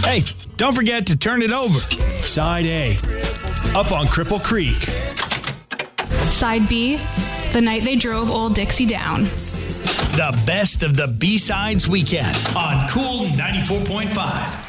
Hey, don't forget to turn it over. Side A, up on Cripple Creek. Side B, the night they drove Old Dixie down. The best of the B-Sides weekend on Cool 94.5.